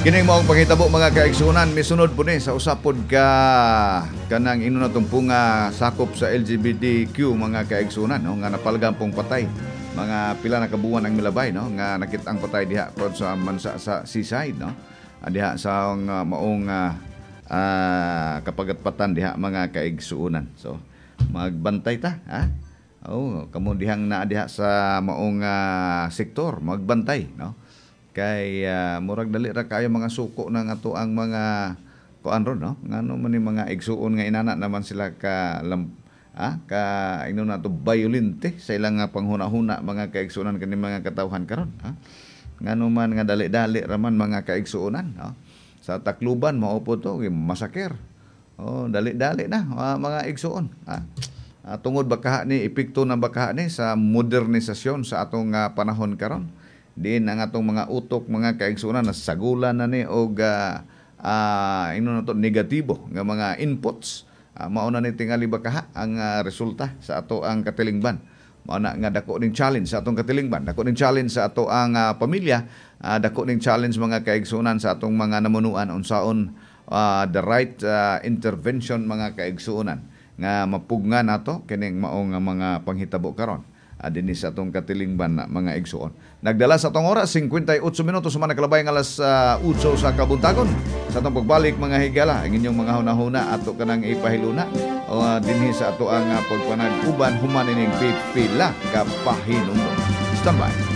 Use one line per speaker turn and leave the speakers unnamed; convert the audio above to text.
Kining maong panghitabo mga kaigsunan, misunod po ni sa usapod ka kanang ino na punga sakop sa LGBTQ mga kaigsunan no nga napalgan pong patay. Mga pila na kabuwan ang milabay no nga nakitang patay diha pod sa mansa sa seaside no. Diha sa maong kapagatpatan diha mga kaigsunan. So magbantay ta ha. Oh, kamo dihang naa diha sa maong sektor magbantay no. Kay murag dali ra kayo mga suko ng ato ang mga kuan ron no ngano man ni mga igsuon nga inana naman sila ka ino na to violente sa ilang panghuna-huna mga kaigsuonan kani mga katawhan karon ha ngano man nga dali-dali ra man mga kaigsuonan no sa Tacloban mao po to masaker dali-dali na mga igsuon ha tungod bakaha ni epekto ng bakaha ni sa modernisasyon sa atong panahon karon. Din ang atong mga utok mga kaigsuonan na sagulan na ni og ino na to negatibo nga mga inputs mao na ni tingali bakaha ang resulta sa ato ang katilingban mao na nga dako ning challenge sa atong katilingban dako ning challenge sa ato ang pamilya dako ning challenge mga kaigsuonan sa atong mga namunuan unsaon the right intervention mga kaigsuonan nga mapugna nato kining maong mga panghitabo karon dinhi sa atong katilingban na mga igsuon. Nagdala sa atong oras 58 minutos man nakalabay ng alas 8 sa kabuntagon. Sa atong pagbalik mga higala, ang inyong mga hunahuna ato kanang ipahiluna o dinhi sa ato ang pagpanag-uban human ining pipila ka pahinundo. Stand by.